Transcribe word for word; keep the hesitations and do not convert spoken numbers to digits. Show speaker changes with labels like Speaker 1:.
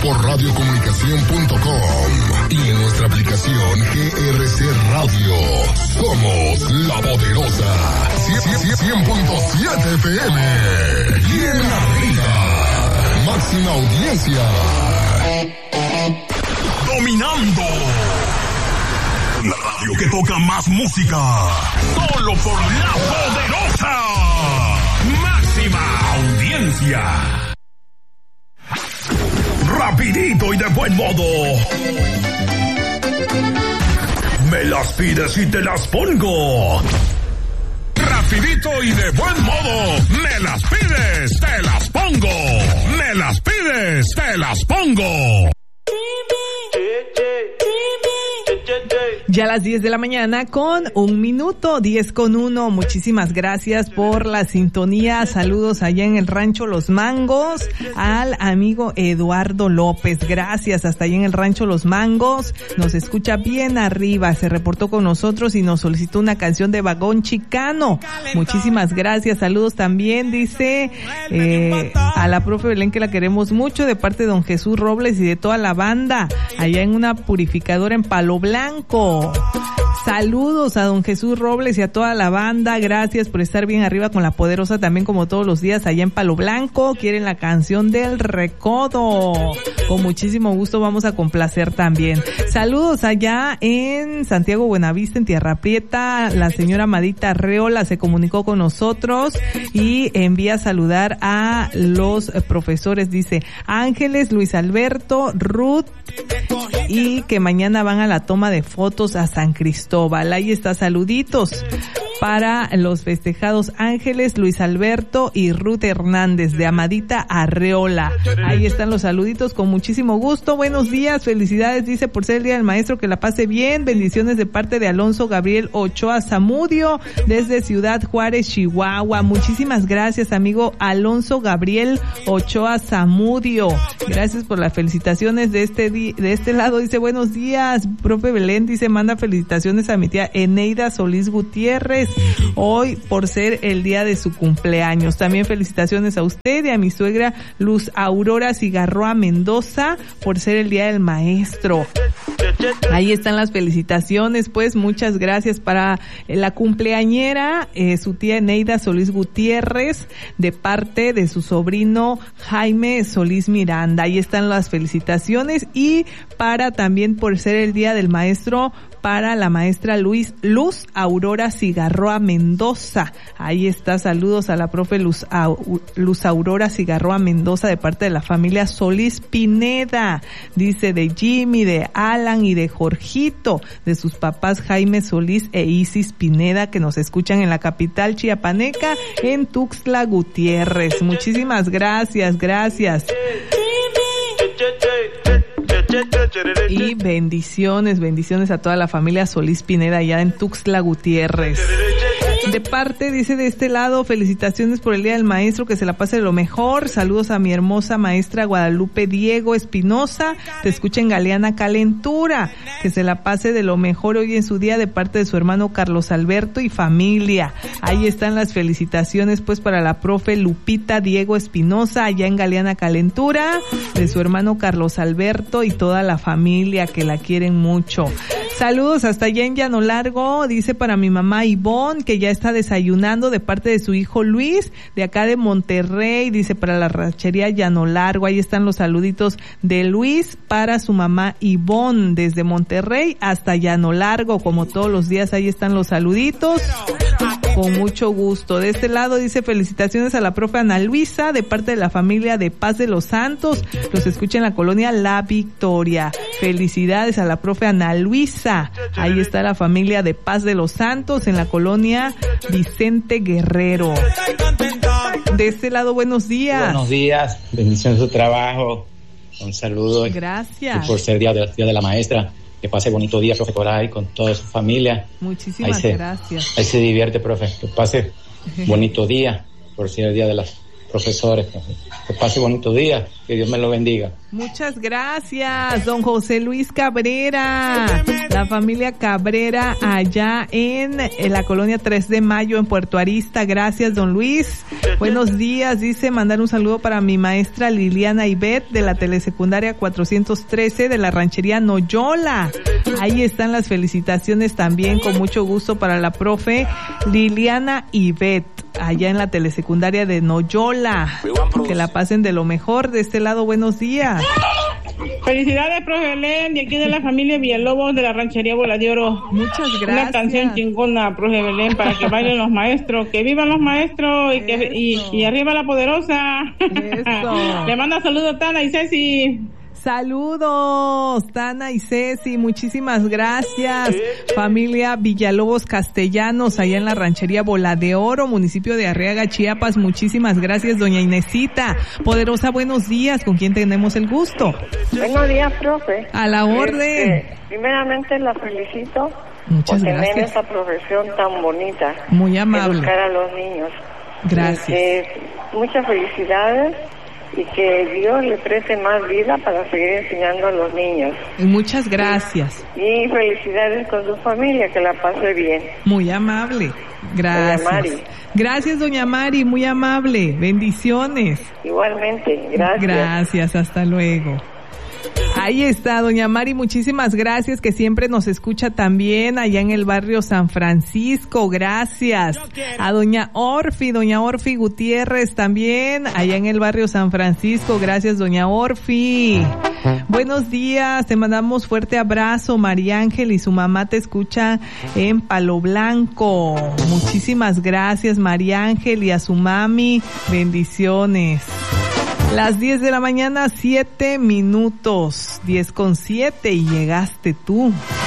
Speaker 1: por radiocomunicación punto com y en nuestra aplicación G R C Radio. Somos la poderosa cien punto siete F M. Bien arriba. Máxima audiencia. Dominando. La radio que toca más música. Solo por la poderosa. Máxima audiencia. Rapidito y de buen modo. Me las pides y te las pongo. Rapidito y de buen modo. Me las pides, te las pongo. Me las pides, te las pongo.
Speaker 2: Ya a las diez de la mañana con un minuto, diez con uno. Muchísimas gracias por la sintonía. Saludos allá en el Rancho Los Mangos al amigo Eduardo López. Gracias, hasta allá en el Rancho Los Mangos. Nos escucha bien arriba. Se reportó con nosotros y nos solicitó una canción de Vagón Chicano. Muchísimas gracias. Saludos también, dice eh, a la profe Belén, que la queremos mucho, de parte de don Jesús Robles y de toda la banda allá en una purificadora en Palo Blanco. Saludos a don Jesús Robles y a toda la banda. Gracias por estar bien arriba con la poderosa, también como todos los días allá en Palo Blanco. Quieren la canción del Recodo. Con muchísimo gusto vamos a complacer también. Saludos allá en Santiago Buenavista, en Tierra Prieta. La señora Amadita Arreola se comunicó con nosotros y envía a saludar a los profesores. Dice Ángeles, Luis Alberto, Ruth, y que mañana van a la toma de fotos a San Cristóbal. Ahí está, saluditos para los festejados Ángeles, Luis Alberto y Ruth Hernández de Amadita Arreola. Ahí están los saluditos con muchísimo gusto. Buenos días, felicidades, dice, por ser el Día del Maestro, que la pase bien. Bendiciones de parte de Alonso Gabriel Ochoa Zamudio desde Ciudad Juárez, Chihuahua. Muchísimas gracias, amigo Alonso Gabriel Ochoa Zamudio. Gracias por las felicitaciones de este di- de este lado. Dice, buenos días, profe Belén, dice, manda felicitaciones a mi tía Eneida Solís Gutiérrez, hoy por ser el día de su cumpleaños. También felicitaciones a usted y a mi suegra Luz Aurora Cigarroa Mendoza por ser el día del maestro. Ahí están las felicitaciones, pues muchas gracias para la cumpleañera, eh, su tía Eneida Solís Gutiérrez, de parte de su sobrino Jaime Solís Miranda. Ahí están las felicitaciones, y para también por ser el día del maestro, para la maestra Luis, Luz Aurora Cigarroa Mendoza. Ahí está, saludos a la profe Luz, a, Luz Aurora Cigarroa Mendoza de parte de la familia Solís Pineda. Dice de Jimmy, de Alan y de Jorgito, de sus papás Jaime Solís e Isis Pineda, que nos escuchan en la capital chiapaneca, en Tuxtla Gutiérrez. Muchísimas gracias, gracias. Y bendiciones, bendiciones a toda la familia Solís Pineda allá en Tuxtla Gutiérrez. De parte, dice, de este lado, felicitaciones por el Día del Maestro, que se la pase de lo mejor. Saludos a mi hermosa maestra Guadalupe Diego Espinosa, te escucha en Galeana Calentura, que se la pase de lo mejor hoy en su día, de parte de su hermano Carlos Alberto y familia. Ahí están las felicitaciones, pues, para la profe Lupita Diego Espinosa allá en Galeana Calentura, de su hermano Carlos Alberto y toda la familia, que la quieren mucho. Saludos hasta allá en Llano Largo, dice, para mi mamá Ivonne, que ya está desayunando, de parte de su hijo Luis, de acá de Monterrey. Dice, para la ranchería Llano Largo. Ahí están los saluditos de Luis para su mamá Ivonne, desde Monterrey hasta Llano Largo, como todos los días. Ahí están los saluditos, con mucho gusto. De este lado dice, felicitaciones a la profe Ana Luisa, de parte de la familia de Paz de los Santos, los escucha en la colonia La Victoria. Felicidades a la profe Ana Luisa. Ahí está la familia de Paz de los Santos en la colonia Vicente Guerrero. De este lado, buenos días.
Speaker 3: Buenos días, bendiciones de su trabajo. Un saludo.
Speaker 2: Gracias.
Speaker 3: Y por ser día de, día de la maestra, que pase bonito día, profe, por ahí con toda su familia.
Speaker 2: Muchísimas
Speaker 3: ahí se,
Speaker 2: gracias.
Speaker 3: Ahí se divierte, profe. Que pase bonito día, por ser el día de los profesores, profe. Que pase bonito día, que Dios me lo bendiga.
Speaker 2: Muchas gracias, don José Luis Cabrera, la familia Cabrera allá en, en la colonia tres de mayo en Puerto Arista. Gracias, don Luis. Buenos días, dice mandar un saludo para mi maestra Liliana Ivette de la telesecundaria cuatrocientos trece de la ranchería Noyola. Ahí están las felicitaciones también, con mucho gusto para la profe Liliana Ivette, allá en la telesecundaria de Noyola. Que la pasen de lo mejor. De este lado, buenos días.
Speaker 4: Felicidades, profe Belén, de aquí de la familia Villalobos de la ranchería Bola de Oro.
Speaker 2: Muchas gracias.
Speaker 4: Una canción chingona, profe Belén, para que bailen los maestros. Que vivan los maestros y, que, y, y arriba la poderosa. Eso. Le manda saludos Tana y Ceci.
Speaker 2: Saludos, Tana y Ceci, muchísimas gracias. Familia Villalobos Castellanos, allá en la ranchería Bola de Oro, municipio de Arriaga, Chiapas, muchísimas gracias, doña Inesita. Poderosa, buenos días, ¿con quién tenemos el gusto?
Speaker 5: Buenos días, profe.
Speaker 2: A la orden.
Speaker 5: Este, primeramente la felicito.
Speaker 2: Muchas
Speaker 5: por
Speaker 2: gracias.
Speaker 5: tener esa profesión tan bonita.
Speaker 2: Muy amable.
Speaker 5: Educar a los niños.
Speaker 2: Gracias.
Speaker 5: Este, muchas felicidades. Y que Dios le preste más vida para seguir enseñando a los niños.
Speaker 2: Muchas gracias.
Speaker 5: Y felicidades con su familia, que la pase bien.
Speaker 2: Muy amable. Gracias.
Speaker 5: Doña Mari.
Speaker 2: Gracias, doña Mari, muy amable. Bendiciones.
Speaker 5: Igualmente, gracias.
Speaker 2: Gracias, hasta luego. Ahí está, doña Mari, muchísimas gracias, que siempre nos escucha también allá en el barrio San Francisco. Gracias. A doña Orfi, doña Orfi Gutiérrez también, allá en el barrio San Francisco. Gracias, doña Orfi. Buenos días, te mandamos fuerte abrazo. María Ángel y su mamá te escucha en Palo Blanco. Muchísimas gracias, María Ángel, y a su mami, bendiciones. Las diez de la mañana, siete minutos, diez con siete, y llegaste tú.